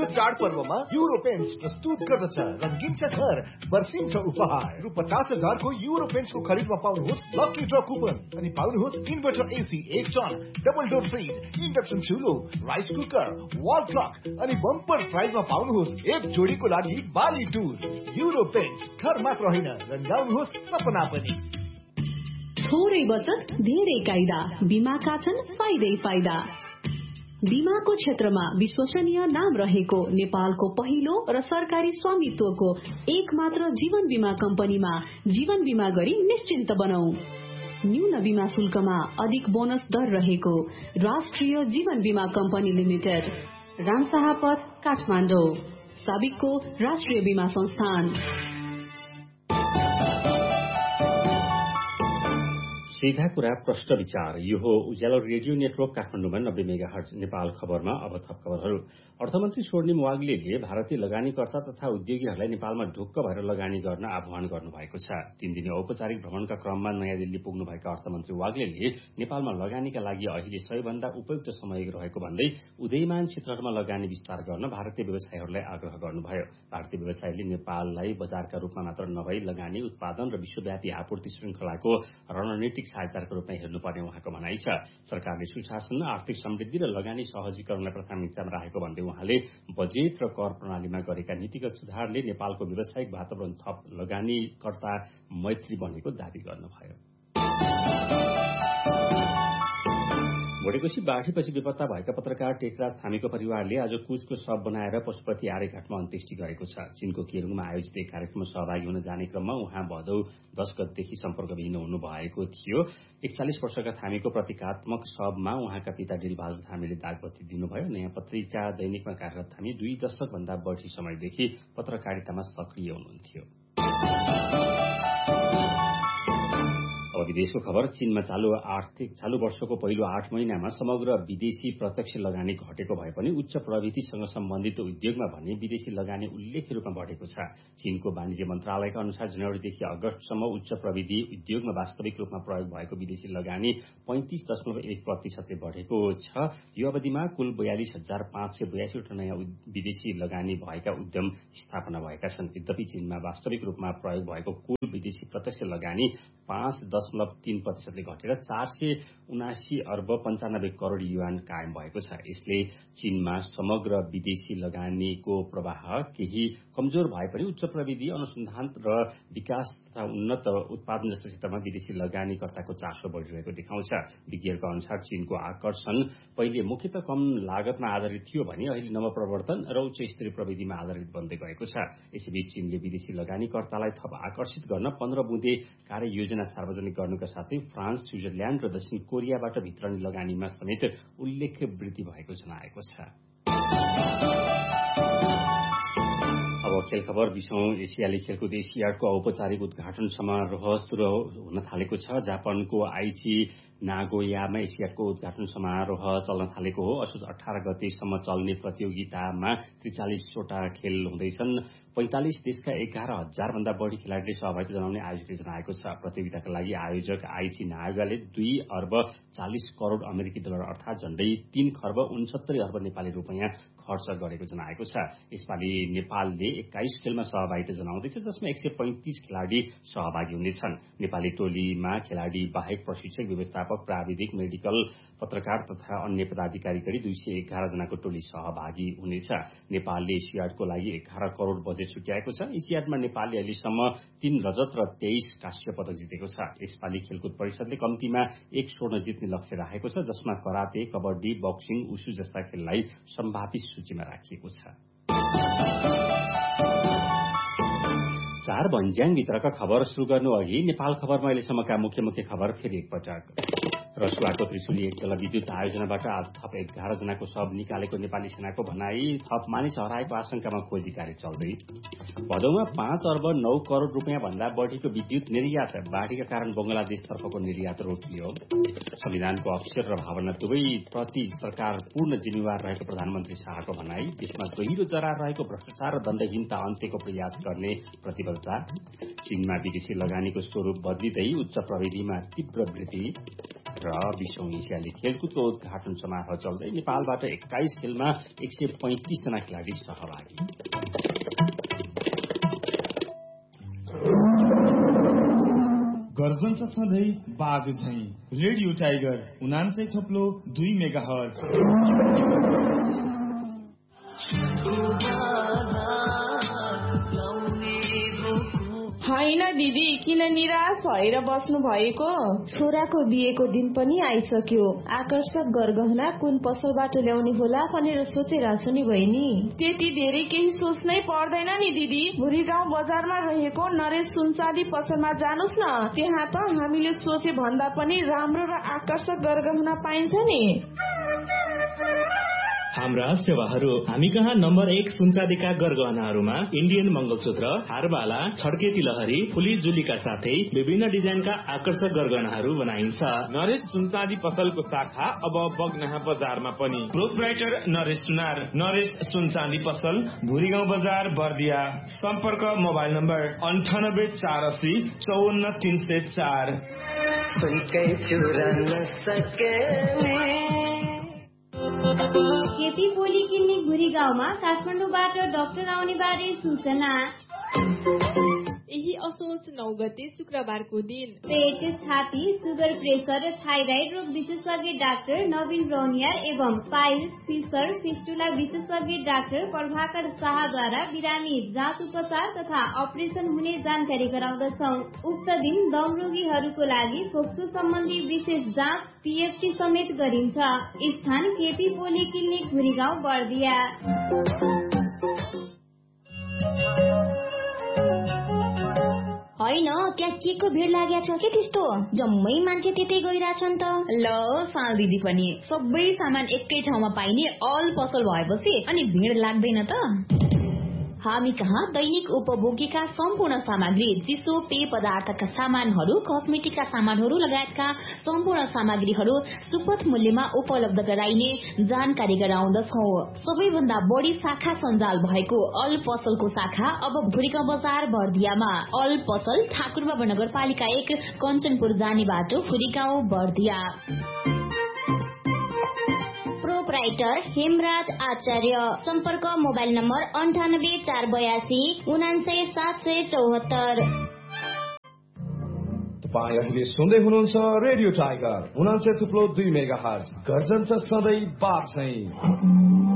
यो चाडपर्वमा euro paints प्रस्तुत गर्दछ रंगीन छ घर बर्सिन्छ उपहार रु 50,000 को युरो पेन्ट्स को खरिदमा पाउनुहोस् लकी ड्र कुपन अनि पाउनुहोस् inverter AC 1 ton double door fridge induction चुलो rice cooker wall clock अनि बम्पर प्राइजमा पाउनुहोस् एक जोडीको लागि बाली टुर युरो पेन्ट्स घर मात्र होइन रंगाउनुहोस् सपना पनि। थोरै बचत धेरै कायदा बीमाका छन् फाइदै फाइदा। बीमाको क्षेत्रमा विश्वसनीय नाम रहेको नेपालको पहिलो र सरकारी स्वामित्वको एक मात्र जीवन बीमा कम्पनीमा जीवन बीमा गरी निश्चिन्त बनौं। न्यून बीमा शुल्कमा अधिक बोनस दर रहेको राष्ट्रिय जीवन बीमा कम्पनी लिमिटेड रामशाहपथ काठमाडौँ साबिकको राष्ट्रिय बीमा संस्थान। सीधा कुरा प्रश्न विचार यो हो उज्यालो रेडियो नेटवर्क काठमाडौँमा 90 मेगाहर्ज नेपाल खबरमा। अब थप खबरहरू। अर्थमन्त्री स्वर्णिम वाग्लेले भारतीय लगानीकर्ता तथा उद्योगीहरूलाई नेपालमा ढुक्क भएर लगानी गर्न आह्वान गर्नुभएको छ। 3 दिने औपचारिक भ्रमणका क्रममा नयाँ दिल्ली पुग्नुभएका अर्थमन्त्री वाग्लेले नेपालमा लगानीका लागि अहिले सबैभन्दा उपयुक्त समय रहेको भन्दै उदयमान क्षेत्रहरूमा लगानी विस्तार गर्न भारतीय व्यवसायीहरूलाई आग्रह गर्नुभयो। भारतीय व्यवसायीले नेपाललाई बजारका रूपमा मात्र नभई लगानी उत्पादन र विश्वव्यापी आपूर्ति श्रृंखलाको रणनीतिक सहायताको रूपमा हेर्नुपर्ने उहाँको भनाइ छ। सरकारले सुशासन आर्थिक समृद्धि र लगानी सहजीकरणलाई प्राथमिकतामा राखेको भन्दै उहाँले बजेट र कर प्रणालीमा गरेका नीतिगत सुधारले नेपालको व्यावसायिक वातावरण थप लगानीकर्ता मैत्री बनेको दावी गर्नुभयो। भोटेकोशी बाढीपछि बेपत्ता भएका पत्रकार टेकराज थामीको परिवारले आज कुचको शव बनाएर पशुपति आर्यघाटमा अन्त्येष्टि गरेको छ। चीनको केरुङमा आयोजित एक कार्यक्रममा सहभागी हुन जाने क्रममा उहाँ भदौ 10 गतेदेखि सम्पर्कविहीन हुनुभएको थियो। 41 वर्षका थामीको प्रतीकात्मक शवमा उहाँका पिता दिलबहादुर थामीले दागबत्ती दिनुभयो। नयाँ पत्रिका दैनिकमा कार्यरत थामी 2 दशक भन्दा बढी समयदेखि पत्रकारितामा सक्रिय हुनुहुन्थ्यो। विदेशको खबर। चीनमा चालू वर्षको पहिलो 8 महिनामा समग्र विदेशी प्रत्यक्ष लगानी घटेको भए पनि उच्च प्रवृत्तिसँग सम्बन्धित उद्योगमा भने विदेशी लगानी उल्लेख्य रूपमा बढेको छ। चीनको वाणिज्य मन्त्रालयका अनुसार जनवरीदेखि अगस्तसम्म उच्च प्रविधि उद्योगमा वास्तविक रूपमा प्रयोग भएको विदेशी लगानी 35.1% बढेको छ। यो अवधिमा कुल 42,582 वटा नयाँ विदेशी लगानी भएका उद्यम स्थापना भएका छन्। यद्यपि चीनमा वास्तविक रूपमा प्रयोग भएको कुल विदेशी प्रत्यक्ष लगानी 5.3% घटेर 479 अर्ब 95 करोड़ युआन कायम भएको छ। यसले चीनमा समग्र विदेशी लगानीको प्रवाह केही कमजोर भए पनि उच्च प्रविधि अनुसन्धान र विकास तथा उन्नत उत्पादन जस्ता क्षेत्रमा विदेशी लगानीकर्ताको चासो बढिरहेको देखाउँछ। विज्ञहरूको अनुसार चीनको आकर्षण पहिले मुख्यतः कम लागतमा आधारित थियो भने अहिले नवप्रवर्तन र उच्च स्तरीय प्रविधिमा आधारित बन्दै गएको छ। यसैबीच चीनले विदेशी लगानीकर्तालाई थप आकर्षित गर्न 15 बुँदे कार्य योजना सार्वजनिक गर्नुका साथै फ्रान्स, स्विजरल्याण्ड र दक्षिण कोरियाबाट भित्रनी लगानीमा समेत उल्लेख्य वृद्धि भएको जनाएको छ। अब खेल खबर। 20औं एसियाली खेलकुद एसियाडको औपचारिक उद्घाटन समारोह सुरु हुन थालेको छ। जापानको आइची नागोयामा एसियाडको उद्घाटन समारोह चल्न थालेको हो। असोज 18 गतेसम्म चल्ने प्रतियोगितामा 43 वटा खेल हुँदैछन्। 45 देशका 11,000 भन्दा बढी खेलाड़ीले सहभागिता जनाउने आयोजकले जनाएको छ। प्रतियोगिताका लागि आयोजक आइची नागाले 2 अर्ब 40 करोड़ अमेरिकी डलर अर्थात झण्डै 3 खर्ब 69 अर्ब नेपाली रुपैयाँ खर्च गरेको जनाएको छ। यसपालि नेपालले 21 खेलमा सहभागिता जनाउँदैछ, जसमा 135 खेलाड़ी सहभागी हुनेछन्। नेपाली टोलीमा खेलाड़ी बाहेक प्रशिक्षक, व्यवस्थापक, प्राविधिक, मेडिकल, पत्रकार तथा अन्य पदाधिकारी गरी 211 जनाको टोली सहभागी हुनेछ। नेपालले एसियाडको लागि 11 करोड़ बजेट छुट्याएको छ। एसियाडमा नेपालले अहिलेसम्म 3 रजत र 23 काँस्य पदक जितेको छ। यसपालि खेलकुद परिषदले कम्तीमा 1 स्वर्ण जित्ने लक्ष्य राखेको छ, जसमा कराते, कबड्डी, बक्सिङ, उसु जस्ता खेललाई सम्भावित सूचीमा राखिएको छ। 4 भन्ज्याङभित्रका खबर सुरु गर्नु अघि नेपाल खबरमा अहिलेसम्मका मुख्य खबर फेरि एकपटक। रसुवाको त्रिशुली 1 जलविद्युत आयोजनाबाट आज थप 11 जनाको शव निकालेको नेपाली सेनाको भनाई। थप मानिस हराएको आशंकामा खोजी कार्य चल्दै। भदौमा 5 अर्ब 9 करोड़ रुपियाँ भन्दा बढीको विद्युत निर्यात। बाढीका कारण बंगलादेशतर्फको निर्यात रोकियो। संविधानको अक्षर र भावना दुवै प्रति सरकार पूर्ण जिम्मेवार रहेको प्रधानमन्त्री शाहको भनाई। देशमा गहिरो जरार रहेको भ्रष्टाचार र दण्डहीनता अन्त्यको प्रयास गर्ने प्रतिबद्धता। चीनमा विदेशी लगानीको स्वरूप बदलिँदै उच्च प्रविधिमा तीव्र वृद्धि। र विश्व एसियाली खेलकुदको उद्घाटन समारोह चल्दै नेपालबाट 21 खेलमा 135 जना खेलाडी सहभागी। गर्जन छ सधैँ बाघ झैं रेडियो टाइगर 99.2 मेगाहर्ज। होइन दिदी, किन निराश भएर बस्नु भएको? छोराको बिहेको दिन पनि आइसक्यो। आकर्षक गरगहना कुन पसलबाट ल्याउने होला भनेर सोचिरहेछु नि बहिनी। त्यति धेरै केही सोच्नै पर्दैन नि दिदी। भुरीगाउँ बजारमा रहेको नरेश सुनचाँदी पसलमा जानुस् न, त्यहाँ त हामीले सोचे भन्दा पनि राम्रो र आकर्षक गरगहना पाइन्छ नि। हाम्रा सेवाहरू हामी कहाँ नम्बर 1 सुनचाँदीका गरगहनाहरूमा इन्डियन मंगलसूत्र, हारबाला, छड्के तिलहरी, फुली जुलीका साथै विभिन्न डिजाइनका आकर्षक गरगहनाहरू बनाइन्छ। नरेश सुनचाँदी पसलको शाखा अब बगनाहा बजारमा पनि। प्रोपराइटर नरेश सुनार, नरेश सुनचाँदी पसल, भुरीगाउँ बजार, बर्दिया। सम्पर्क मोबाइल नम्बर 9848 54 304। सुनकै चुराउन सकेले। केपी पोलिक्लिनिक भुरीगाउँमा काठमाडौँबाट डाक्टर आउने बारे सूचना। यही असोज 9 गते शुक्रबारको दिन पेट, छाती, सुगर, प्रेसर र थाइराइड रोग विशेषज्ञ डाक्टर नवीन रौनियार एवं पाइल्स, फिसर, फिस्टुला विशेषज्ञ डाक्टर प्रभाकर शाहद्वारा बिरामी जाँच उपचार तथा अपरेसन हुने जानकारी गराउँदछौ। उक्त दिन दम रोगीहरूको लागि फोक्सो सम्बन्धी विशेष जाँच पीएफटी समेत गरिन्छ। स्थान केपी पोलिक्लिनिक भुरीगाउँ, बर्दिया। होइन, त्यहाँ के को भिड लागेको छ के त्यस्तो? जम्मै मान्छे त्यतै गइरहेछन् त। ल साल दिदी पनि सबै सामान एकै ठाउँमा पाइने अल पसल भएपछि अनि भिड लाग्दैन त। हामी कहाँ दैनिक उपभोगीका सम्पूर्ण सामग्री, चिसो पेय पदार्थका सामानहरू, कस्मेटिकका सामानहरू लगायतका सम्पूर्ण सामग्रीहरू सुपथ मूल्यमा उपलब्ध गराइने जानकारी गराउँदछौ। सबैभन्दा बढी शाखा सञ्जाल भएको अल पसलको शाखा अब भुरीगाउँ बजार, बर्दियामा। अल पसल ठाकुरबाबा नगरपालिका 1 कञ्चनपुर जाने बाटो, भुरीगाउँ, बर्दिया। प्रोपराइटर हेमराज आचार्य। सम्पर्क मोबाइल नम्बर 98 482 99 774। तपाईँ अहिले सुन्दै हुनुहुन्छ रेडियो टाइगर 99.2 मेगाहर्ज। गर्जन छ सधैँ बाघ झैं।